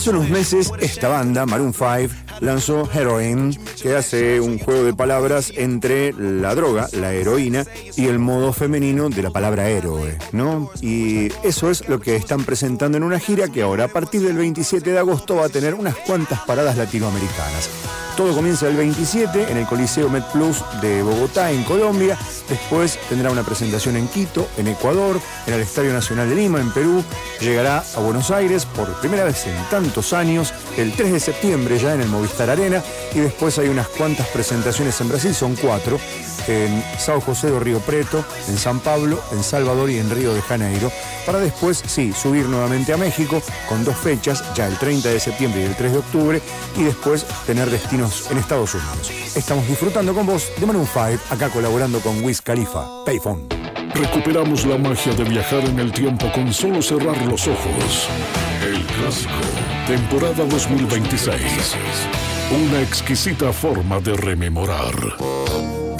Hace unos meses esta banda, Maroon 5, lanzó Heroin, que hace un juego de palabras entre la droga, la heroína, y el modo femenino de la palabra héroe, ¿no? Y eso es lo que están presentando en una gira que ahora, a partir del 27 de agosto, va a tener unas cuantas paradas latinoamericanas. Todo comienza el 27 en el Coliseo MedPlus de Bogotá, en Colombia. Después tendrá una presentación en Quito, en Ecuador, en el Estadio Nacional de Lima, en Perú. Llegará a Buenos Aires por primera vez en tantos años, el 3 de septiembre ya en el Movistar Arena. Y después hay unas cuantas presentaciones en Brasil, son 4, en São José do Rio Preto, en San Pablo, en Salvador y en Río de Janeiro, para después, sí, subir nuevamente a México con 2 fechas, ya el 30 de septiembre y el 3 de octubre, y después tener destinos en Estados Unidos. Estamos disfrutando con vos de Maroon 5, acá colaborando con Wiz Khalifa, Payphone. Recuperamos la magia de viajar en el tiempo con solo cerrar los ojos. El Clásico, temporada 2026. Una exquisita forma de rememorar.